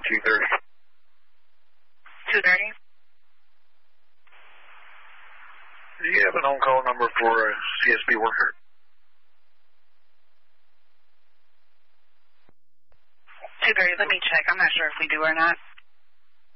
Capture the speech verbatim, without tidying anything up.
two thirty. two thirty? Do you have an on-call number for a C S P worker? two thirty, let me check. I'm not sure if we do or not.